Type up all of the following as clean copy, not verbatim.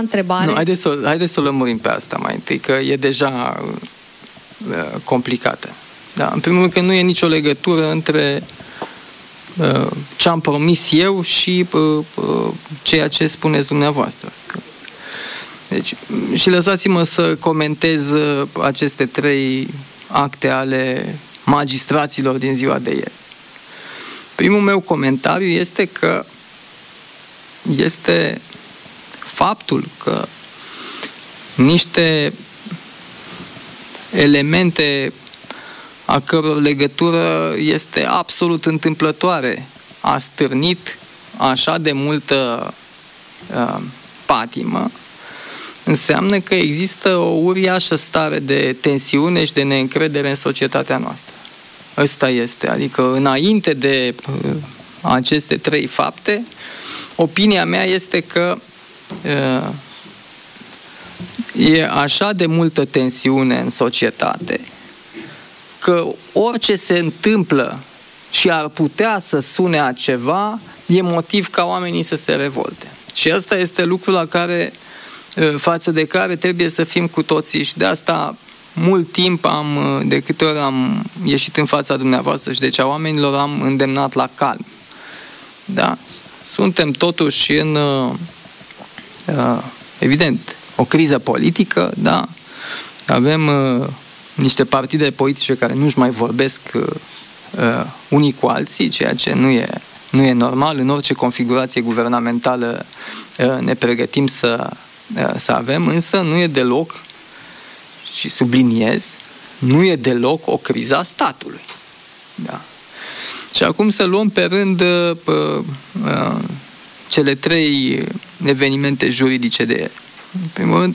întrebare? Nu, haideți să o lămurim pe asta mai întâi, că e deja complicată. Da, în primul rând că nu e nicio legătură între ce am promis eu și ceea ce spuneți dumneavoastră. Deci, și lăsați-mă să comentez aceste 3 acte ale magistraților din ziua de ieri. Primul meu comentariu este că este faptul că niște elemente a căror legătură este absolut întâmplătoare a stârnit așa de multă patimă, înseamnă că există o uriașă stare de tensiune și de neîncredere în societatea noastră. Ăsta este. Adică înainte de aceste 3 fapte, opinia mea este că e așa de multă tensiune în societate că orice se întâmplă și ar putea să sune a ceva, e motiv ca oamenii să se revolte. Și asta este lucrul față de care trebuie să fim cu toții și de asta mult timp de câte ori am ieșit în fața dumneavoastră și deci a oamenilor am îndemnat la calm. Da? Suntem totuși în evident, o criză politică, da? Avem niște partide politice care nu-și mai vorbesc unii cu alții, ceea ce nu e normal. În orice configurație guvernamentală ne pregătim să avem, însă nu e deloc, și subliniez, nu e deloc o criză a statului. Da. Și acum să luăm pe rând cele 3 evenimente juridice de ieri. În primul rând,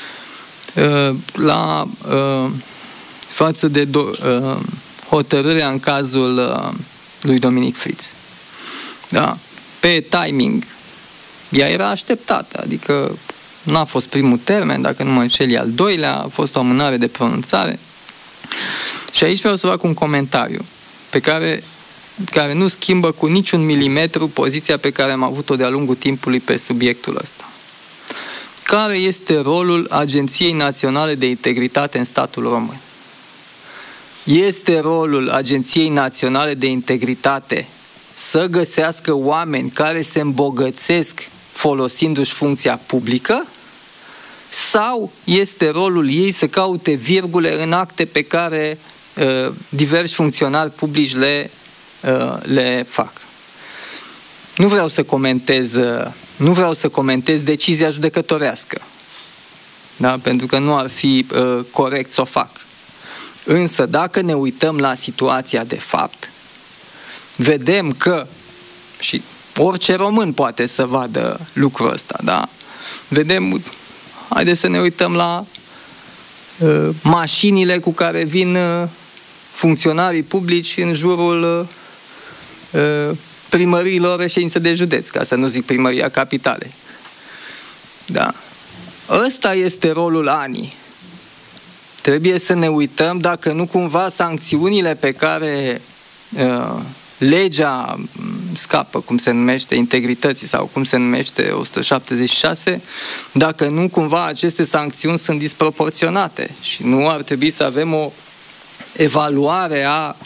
față de hotărârea în cazul lui Dominic Fritz. Da. Pe timing, ea era așteptată, adică n-a fost primul termen, dacă nu mă înșel, e al 2-lea, a fost o amânare de pronunțare. Și aici vreau să fac un comentariu pe care nu schimbă cu niciun milimetru poziția pe care am avut-o de-a lungul timpului pe subiectul ăsta. Care este rolul Agenției Naționale de Integritate în statul român? Este rolul Agenției Naționale de Integritate să găsească oameni care se îmbogățesc folosindu-și funcția publică? Sau este rolul ei să caute virgule în acte pe care diversi funcționari publici le fac? Nu vreau să comentez decizia judecătorească, da? Pentru că nu ar fi corect să o fac. Însă, dacă ne uităm la situația de fapt, vedem că, și orice român poate să vadă lucrul ăsta, da? Vedem, haideți să ne uităm la mașinile cu care vin funcționarii publici în jurul primăriilor reședințe de județ, ca să nu zic primăria capitalei. Da. Ăsta este rolul ANI. Trebuie să ne uităm dacă nu cumva sancțiunile pe care legea scapă, cum se numește, integrității sau cum se numește 176, dacă nu cumva aceste sancțiuni sunt disproporționate și nu ar trebui să avem o evaluare a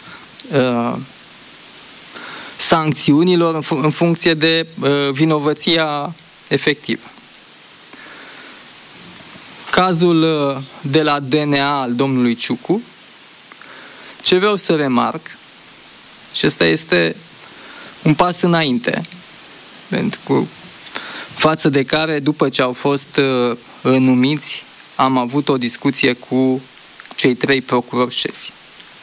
sancțiunilor în funcție de vinovăția efectivă. Cazul de la DNA al domnului Ciucu, ce vreau să remarc, și ăsta este un pas înainte, față de care, după ce au fost numiți, am avut o discuție cu cei 3 procurori șefi.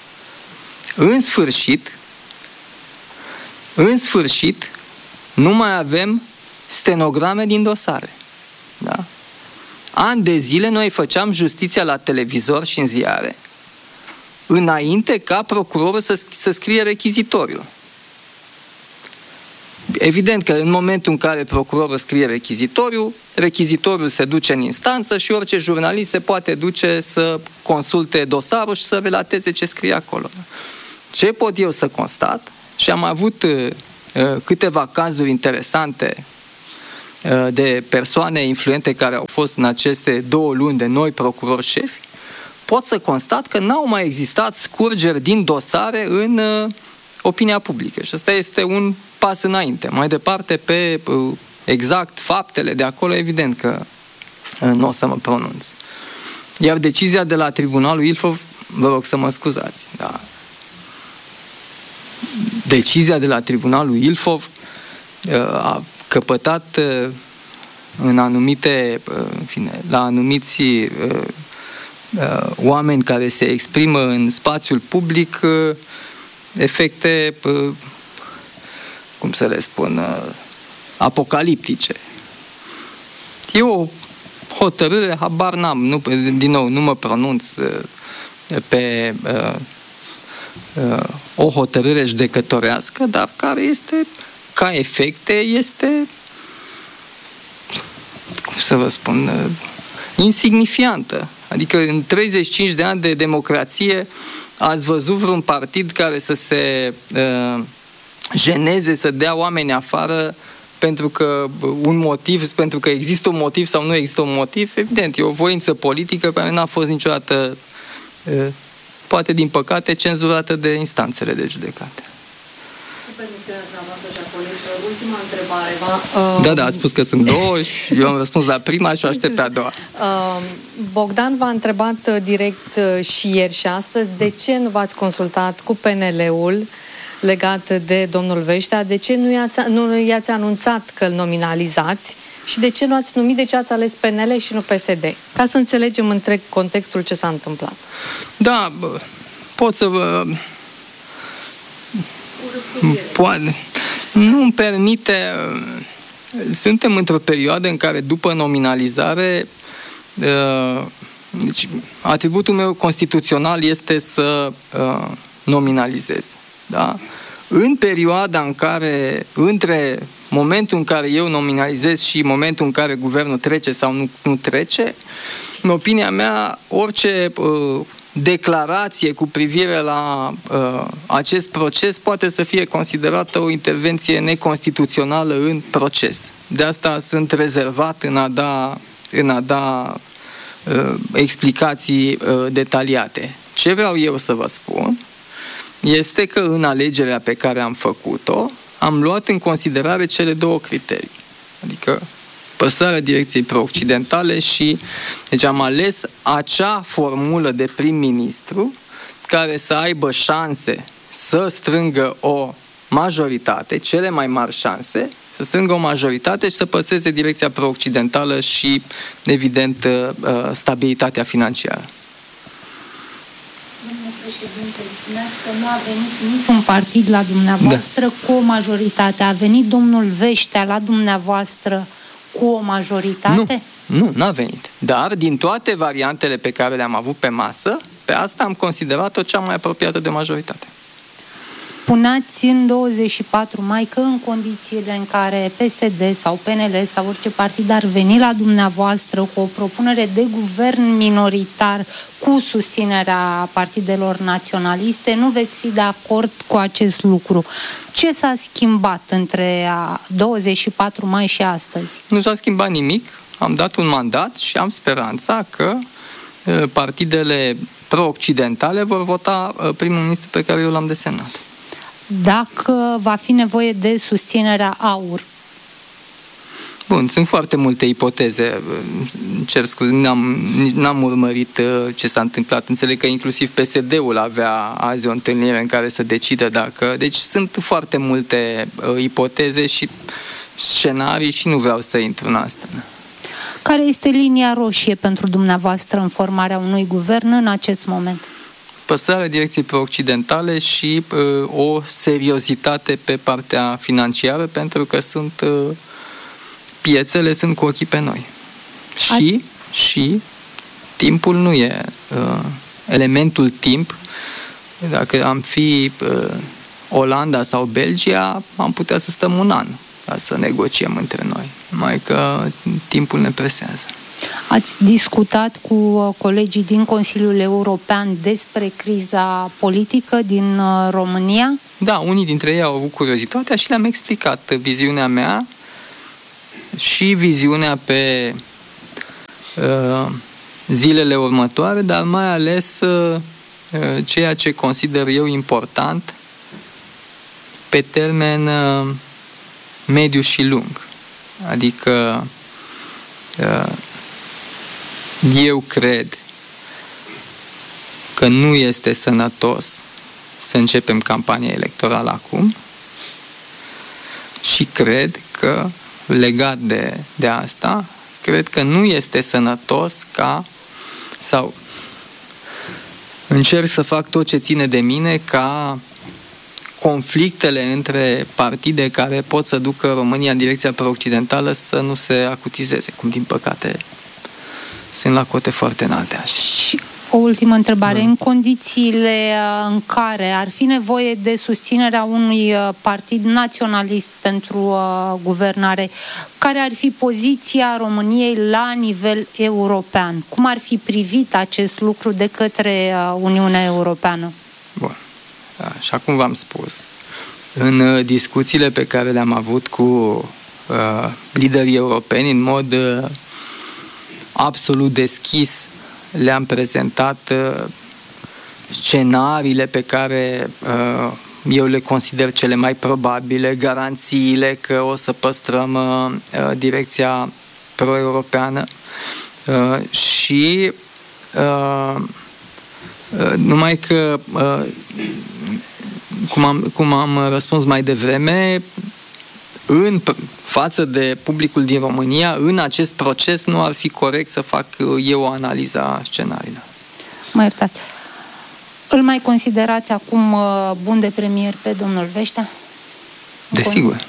În sfârșit, nu mai avem stenograme din dosare. Da? Ani de zile noi făceam justiția la televizor și în ziare, înainte ca procurorul să scrie rechizitoriul. Evident că în momentul în care procurorul scrie rechizitoriul se duce în instanță și orice jurnalist se poate duce să consulte dosarul și să relateze ce scrie acolo. Ce pot eu să constat, și am avut câteva cazuri interesante de persoane influente care au fost în aceste 2 luni de noi procurori șefi, pot să constat că n-au mai existat scurgeri din dosare în opinia publică. Și ăsta este un pas înainte. Mai departe, pe exact faptele de acolo, evident că nu o să mă pronunț. Iar decizia de la Tribunalul Ilfov, vă rog să mă scuzați, da. Decizia de la Tribunalul Ilfov a căpătat în anumite, în fine, la anumiți oameni care se exprimă în spațiul public efecte, cum să le spun, apocaliptice. E o hotărâre, habar n-am, din nou, nu mă pronunț pe o hotărâre judecătorească, dar care este, ca efecte, este, cum să vă spun, insignifiantă. Adică în 35 de ani de democrație ați văzut vreun partid care să se jeneze, să dea oameni afară pentru că un motiv, pentru că există un motiv sau nu există un motiv? Evident, e o voință politică care n-a fost niciodată, poate din păcate, cenzurată de instanțele de judecată. Ultima întrebare. Da, ați spus că sunt 2 și eu am răspuns la prima și o aștept pe a doua. Bogdan v-a întrebat direct și ieri și astăzi de ce nu v-ați consultat cu PNL-ul legat de domnul Veștea, de ce nu i-ați anunțat că îl nominalizați și de ce nu ați numit, de ce ați ales PNL și nu PSD? Ca să înțelegem întreg contextul ce s-a întâmplat. Da, pot să vă... Nu îmi permite... Suntem într-o perioadă în care, după nominalizare, deci, atributul meu constituțional este să nominalizez. Da? În perioada în care, între momentul în care eu nominalizez și momentul în care guvernul trece sau nu trece, în opinia mea, orice declarație cu privire la acest proces poate să fie considerată o intervenție neconstituțională în proces. De asta sunt rezervat în a da explicații detaliate. Ce vreau eu să vă spun este că în alegerea pe care am făcut-o am luat în considerare cele 2 criterii. Adică păstrarea direcției pro-occidentale și deci am ales acea formulă de prim-ministru care să aibă șanse să strângă o majoritate, cele mai mari șanse, să strângă o majoritate și să păstreze direcția pro-occidentală și, evident, stabilitatea financiară. Domnule președinte, spuneați că nu a venit niciun partid la dumneavoastră cu o majoritate. A venit domnul Veștea la dumneavoastră cu o majoritate? Nu, n-a venit. Dar din toate variantele pe care le-am avut pe masă, pe asta am considerat-o cea mai apropiată de majoritate. Spuneați în 24 mai că în condițiile în care PSD sau PNL sau orice partid ar veni la dumneavoastră cu o propunere de guvern minoritar cu susținerea partidelor naționaliste, nu veți fi de acord cu acest lucru. Ce s-a schimbat între 24 mai și astăzi? Nu s-a schimbat nimic. Am dat un mandat și am speranța că partidele pro-occidentale vor vota primul ministru pe care eu l-am desemnat. Dacă va fi nevoie de susținerea AUR? Bun, sunt foarte multe ipoteze. Cer scuze, n-am urmărit ce s-a întâmplat. Înțeleg că inclusiv PSD-ul avea azi o întâlnire în care să decidă dacă... Deci sunt foarte multe ipoteze și scenarii și nu vreau să intru în asta. Care este linia roșie pentru dumneavoastră în formarea unui guvern în acest moment? Păstrarea direcției pro-occidentale și o seriozitate pe partea financiară, pentru că piețele sunt cu ochii pe noi. Și timpul nu e elementul timp. Dacă am fi Olanda sau Belgia, am putea să stăm un an ca să negociem între noi. Numai că timpul ne presează. Ați discutat cu colegii din Consiliul European despre criza politică din România? Da, unii dintre ei au avut curiozitatea și le-am explicat viziunea mea și viziunea pe zilele următoare, dar mai ales ceea ce consider eu important pe termen mediu și lung. Adică eu cred că nu este sănătos să începem campania electorală acum și cred că, legat de asta, cred că nu este sănătos sau încerc să fac tot ce ține de mine ca conflictele între partide care pot să ducă România în direcția pro-occidentală să nu se acutizeze, cum din păcate sunt la cote foarte înalte. Și o ultimă întrebare. În condițiile în care ar fi nevoie de susținerea unui partid naționalist pentru guvernare, care ar fi poziția României la nivel european? Cum ar fi privit acest lucru de către Uniunea Europeană? Bun. Așa cum v-am spus, în discuțiile pe care le-am avut cu liderii europeni, în mod absolut deschis, le-am prezentat scenariile pe care eu le consider cele mai probabile, garanțiile că o să păstrăm direcția pro-europeană și numai că cum am răspuns mai devreme, în față de publicul din România, în acest proces nu ar fi corect să fac eu o analiză a scenariilor. Mă iertați. Îl mai considerați acum bun de premier pe domnul Veștea? Desigur.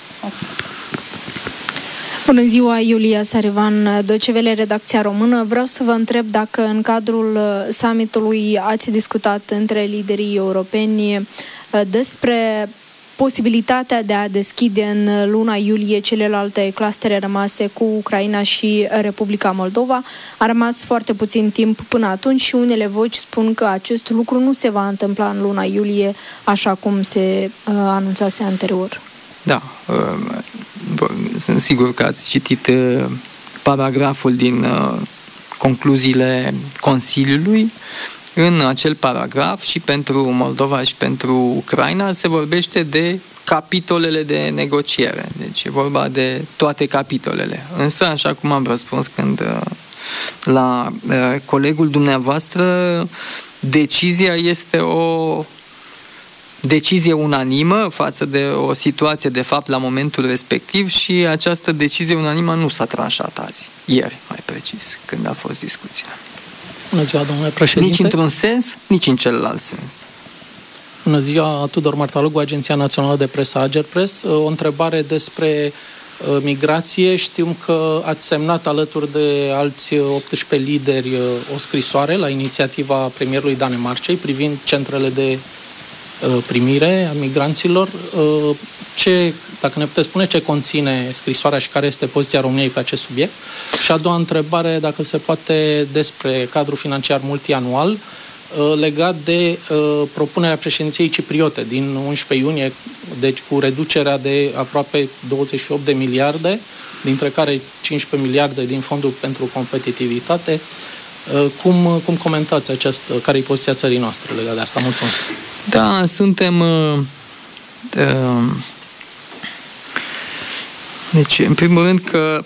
Bună ziua, Iulia Sarivan, Deutsche Welle, redacția română. Vreau să vă întreb dacă în cadrul summitului ați discutat între liderii europeni despre posibilitatea de a deschide în luna iulie celelalte clustere rămase cu Ucraina și Republica Moldova. A rămas foarte puțin timp până atunci și unele voci spun că acest lucru nu se va întâmpla în luna iulie, așa cum se anunțase anterior. Da, sunt sigur că ați citit paragraful din concluziile Consiliului. În acel paragraf și pentru Moldova și pentru Ucraina se vorbește de capitolele de negociere. Deci e vorba de toate capitolele. Însă, așa cum am răspuns la colegul dumneavoastră, decizia este o decizie unanimă față de o situație, de fapt, la momentul respectiv și această decizie unanimă nu s-a tranșat azi, ieri, mai precis, când a fost discuția. Bună ziua, domnule președinte. Nici într-un sens, nici în celălalt sens. Bună ziua, Tudor Martalogu, Agenția Națională de Presă, Agerpres. O întrebare despre migrație. Știm că ați semnat alături de alți 18 lideri o scrisoare la inițiativa premierului Danemarcei privind centrele de primire a migranților. Dacă ne puteți spune ce conține scrisoarea și care este poziția României pe acest subiect? Și a doua întrebare, dacă se poate, despre cadrul financiar multianual legat de propunerea președinției cipriote din 11 iunie, deci cu reducerea de aproape 28 de miliarde, dintre care 15 miliarde din Fondul pentru Competitivitate. Cum comentați care e poziția țării noastre legat de asta? Mulțumesc! Da, suntem... Deci, în primul rând că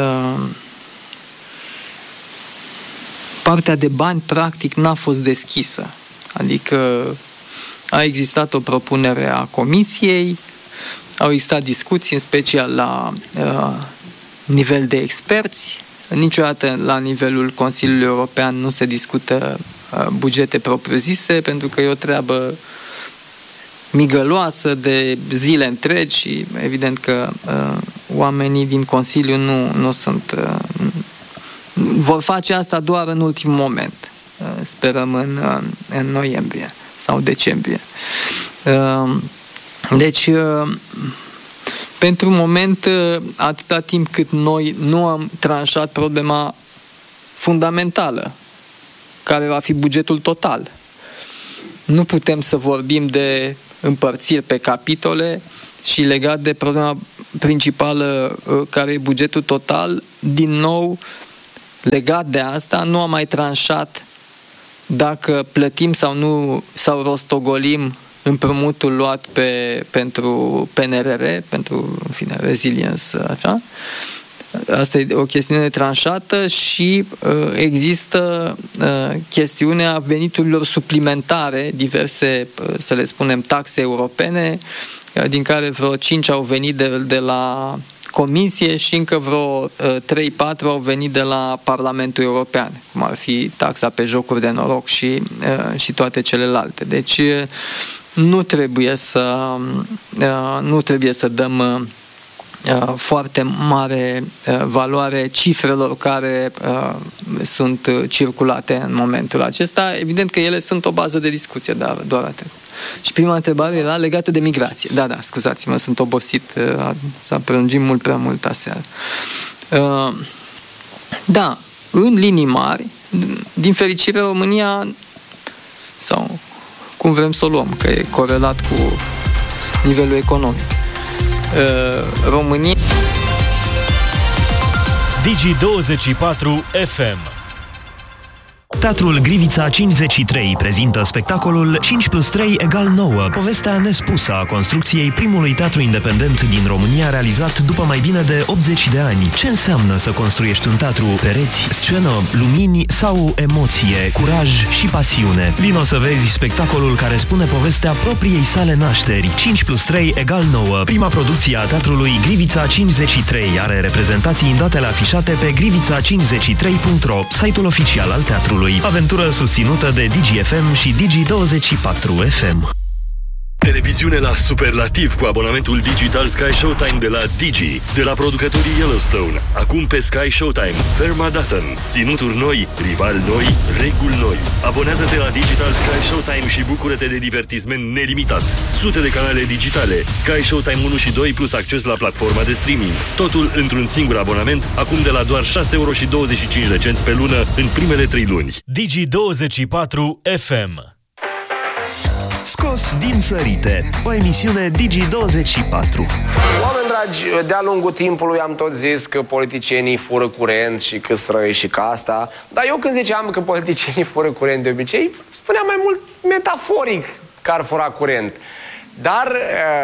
partea de bani, practic, n-a fost deschisă. Adică a existat o propunere a Comisiei, au existat discuții, în special la nivel de experți. Niciodată la nivelul Consiliului European nu se discută bugete propriu-zise, pentru că e o treabă migăloasă de zile întregi și evident că oamenii din Consiliu nu sunt... vor face asta doar în ultimul moment. Sperăm în noiembrie sau decembrie. Deci, pentru moment, atâta timp cât noi nu am tranșat problema fundamentală, care va fi bugetul total, nu putem să vorbim de împărțiri pe capitole și legat de problema principală, care e bugetul total, din nou, legat de asta, nu am mai tranșat dacă plătim sau nu, sau rostogolim împrumutul luat pentru PNRR, pentru, în fine, resilience, așa. Asta e o chestiune tranșată și există chestiunea veniturilor suplimentare, diverse, să le spunem, taxe europene, din care vreo 5 au venit de la Comisie și încă vreo 3-4 au venit de la Parlamentul European, cum ar fi taxa pe jocuri de noroc și toate celelalte. Deci nu trebuie să dăm foarte mare valoare cifrelor care sunt circulate în momentul acesta. Evident că ele sunt o bază de discuție, dar doar atât. Și prima întrebare era legată de migrație. Da, scuzați-mă, sunt obosit, s-a prelungit mult prea mult aseară. Da, în linii mari, din fericire România, sau cum vrem să o luăm, că e corelat cu nivelul economic. România Digi24 FM. Teatrul Grivița 53 prezintă spectacolul 5+3 = 9, povestea nespusă a construcției primului teatru independent din România realizat după mai bine de 80 de ani. Ce înseamnă să construiești un teatru? Pereți, scenă, lumini sau emoție, curaj și pasiune? Vino să vezi spectacolul care spune povestea propriei sale nașteri. 5+3 = 9, prima producție a teatrului Grivița 53, are reprezentații în datele afișate pe grivița53.ro, site-ul oficial al teatrului. Aventură susținută de DigiFM și Digi24 FM. Televiziune la superlativ cu abonamentul digital Sky Showtime de la Digi, de la producătorii Yellowstone. Acum pe Sky Showtime, Verma Dutton, ținuturi noi, rivali noi, reguli noi. Abonează-te la Digital Sky Showtime și bucură-te de divertisment nelimitat. Sute de canale digitale, Sky Showtime 1 și 2 plus acces la platforma de streaming. Totul într-un singur abonament, acum de la doar 6,25 € pe lună în primele 3 luni. Digi24 FM. Scos din sărite, o emisiune Digi24. Oameni dragi, de-a lungul timpului am tot zis că politicienii fură curent și că străi și că asta. Dar eu când ziceam că politicienii fură curent de obicei, spuneam mai mult metaforic că ar fura curent. Dar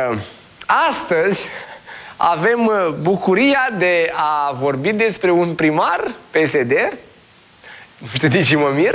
astăzi avem bucuria de a vorbi despre un primar PSD, știți și mă mir,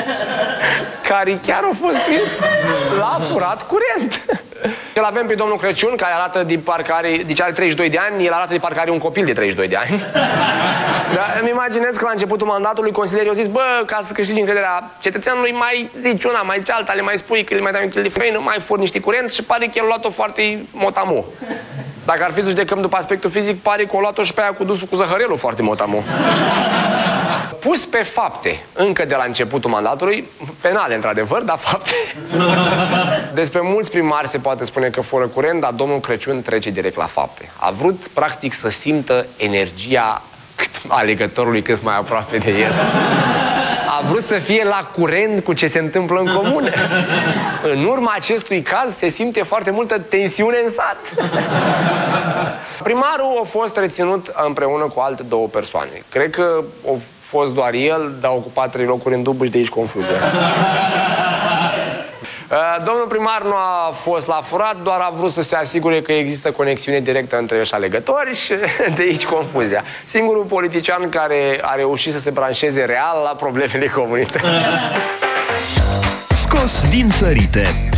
care chiar a fost prins la furat curent. Îl avem pe domnul Crăciun, care arată de parcă are, deci are 32 de ani, el arată de parcă are un copil de 32 de ani. Dar îmi imaginez că la începutul mandatului consilierii au zis, bă, ca să câștigi încrederea cetățeanului, mai zici una, mai zici alta, le mai spui că le mai dai un kil de făină, mai furi niște curent și pare că el a luat-o foarte motamo. Dacă ar fi să judecăm după aspectul fizic, pare că a luat-o și pe aia cu dusul cu zăhărelul foarte motamo. Pus pe fapte, încă de la începutul mandatului, penale, într-adevăr, dar fapte. Despre mulți primari se poate spune că fură curent, dar domnul Crăciun trece direct la fapte. A vrut, practic, să simtă energia alegătorului cât mai aproape de el. A vrut să fie la curent cu ce se întâmplă în comune. În urma acestui caz se simte foarte multă tensiune în sat. Primarul a fost reținut împreună cu alte 2 persoane. Cred că a fost doar el, dar a ocupat 3 locuri în dublu și de aici confuzia. Domnul primar nu a fost la furat, doar a vrut să se asigure că există conexiune directă între el și alegători și de aici confuzia. Singurul politician care a reușit să se branșeze real la problemele comunității. Scos din sărite,